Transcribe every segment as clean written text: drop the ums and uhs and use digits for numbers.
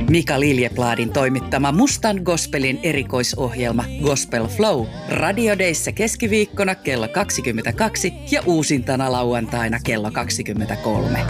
Mika Liljepladin toimittama Mustan Gospelin erikoisohjelma Gospel Flow Radio Dayssä keskiviikkona kello 22 ja uusintana lauantaina kello 23.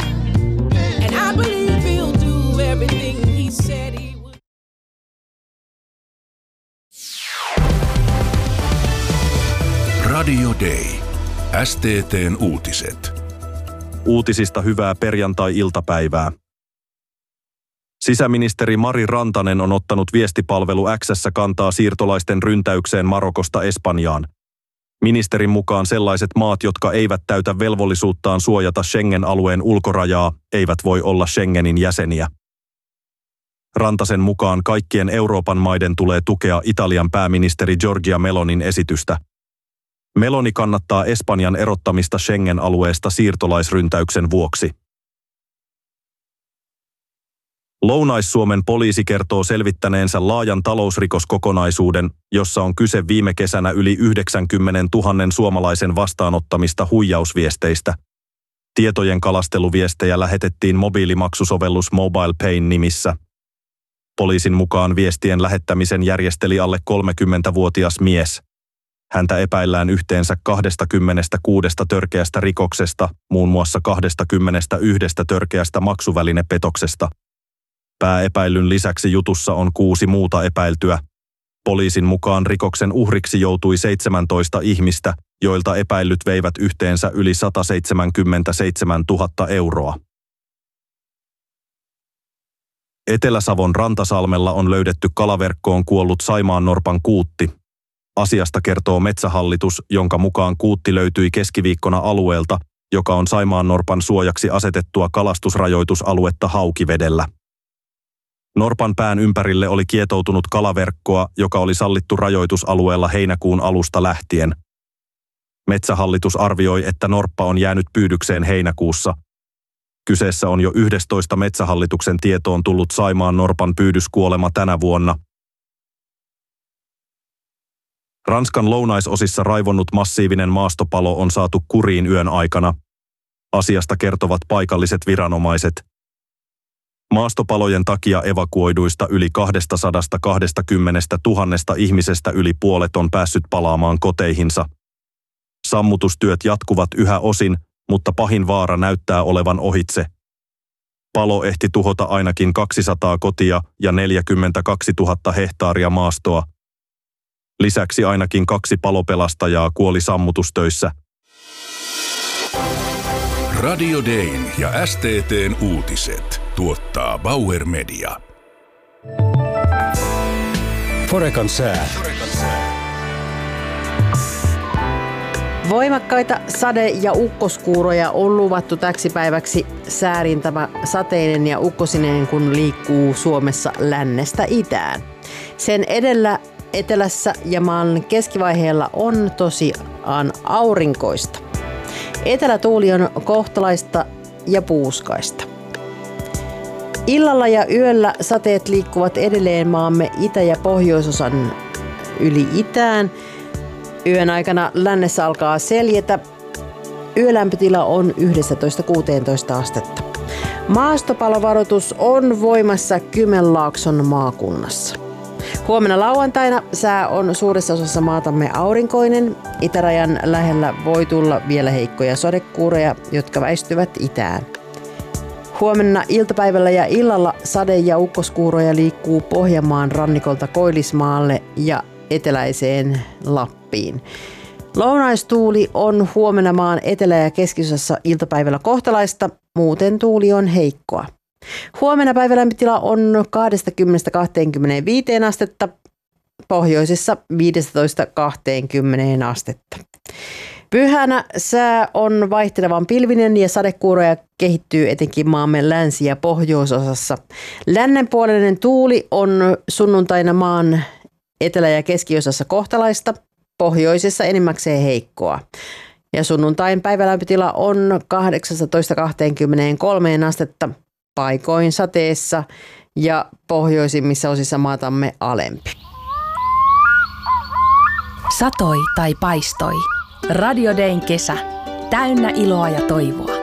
Radio Day. STT:n uutiset. Uutisista hyvää perjantai-iltapäivää. Sisäministeri Mari Rantanen on ottanut viestipalvelu X:ssä kantaa siirtolaisten ryntäykseen Marokosta Espanjaan. Ministerin mukaan sellaiset maat, jotka eivät täytä velvollisuuttaan suojata Schengen-alueen ulkorajaa, eivät voi olla Schengenin jäseniä. Rantasen mukaan kaikkien Euroopan maiden tulee tukea Italian pääministeri Giorgia Melonin esitystä. Meloni kannattaa Espanjan erottamista Schengen-alueesta siirtolaisryntäyksen vuoksi. Lounais-Suomen poliisi kertoo selvittäneensä laajan talousrikoskokonaisuuden, jossa on kyse viime kesänä yli 90 000 suomalaisen vastaanottamista huijausviesteistä. Tietojen kalasteluviestejä lähetettiin mobiilimaksusovellus MobilePayn nimissä. Poliisin mukaan viestien lähettämisen järjesteli alle 30-vuotias mies. Häntä epäillään yhteensä 26 törkeästä rikoksesta, muun muassa 21 törkeästä maksuvälinepetoksesta. Pääepäillyn lisäksi jutussa on 6 muuta epäiltyä. Poliisin mukaan rikoksen uhriksi joutui 17 ihmistä, joilta epäillyt veivät yhteensä yli 177 000 euroa. Etelä-Savon Rantasalmella on löydetty kalaverkkoon kuollut saimaannorpan kuutti. Asiasta kertoo Metsähallitus, jonka mukaan kuutti löytyi keskiviikkona alueelta, joka on saimaannorpan suojaksi asetettua kalastusrajoitusaluetta Haukivedellä. Norpan pään ympärille oli kietoutunut kalaverkkoa, joka oli sallittu rajoitusalueella heinäkuun alusta lähtien. Metsähallitus arvioi, että norppa on jäänyt pyydykseen heinäkuussa. Kyseessä on jo 11 Metsähallituksen tietoon tullut saimaannorpan pyydyskuolema tänä vuonna. Ranskan lounaisosissa raivonnut massiivinen maastopalo on saatu kuriin yön aikana. Asiasta kertovat paikalliset viranomaiset. Maastopalojen takia evakuoiduista yli 220 000 ihmisestä yli puolet on päässyt palaamaan koteihinsa. Sammutustyöt jatkuvat yhä osin, mutta pahin vaara näyttää olevan ohitse. Palo ehti tuhota ainakin 200 kotia ja 42 000 hehtaaria maastoa. Lisäksi ainakin 2 palopelastajaa kuoli sammutustöissä. Radio Dayn ja STT:n uutiset tuottaa Bauer Media. Forecan sää. Voimakkaita sade- ja ukkoskuuroja on luvattu täksi päiväksi. Säärintävä sateinen ja ukkosinen, kun liikkuu Suomessa lännestä itään. Sen edellä etelässä ja maan keskivaiheella on tosiaan aurinkoista. Etelätuuli on kohtalaista ja puuskaista. Illalla ja yöllä sateet liikkuvat edelleen maamme itä- ja pohjoisosan yli itään. Yön aikana lännessä alkaa seljetä. Yölämpötila on 11–16 astetta. Maastopalovaroitus on voimassa Kymenlaakson maakunnassa. Huomenna lauantaina sää on suuressa osassa maatamme aurinkoinen. Itärajan lähellä voi tulla vielä heikkoja sadekuuroja, jotka väistyvät itään. Huomenna iltapäivällä ja illalla sade- ja ukkoskuuroja liikkuu Pohjanmaan rannikolta Koillismaalle ja eteläiseen Lappiin. Lounaistuuli on huomenna maan etelä- ja keskiosassa iltapäivällä kohtalaista, muuten tuuli on heikkoa. Huomenna päivälämpötila on 20–25 astetta, pohjoisessa 15–20 astetta. Pyhänä sää on vaihtelevan pilvinen ja sadekuuroja kehittyy etenkin maamme länsi- ja pohjoisosassa. Lännenpuoleinen tuuli on sunnuntaina maan etelä- ja keskiosassa kohtalaista, pohjoisessa enimmäkseen heikkoa. Ja sunnuntain päivälämpötila on 18–23 astetta, paikoin sateessa ja pohjoisimmissa osissa maatamme alempi. Satoi tai paistoi. Radio Dayn kesä. Täynnä iloa ja toivoa.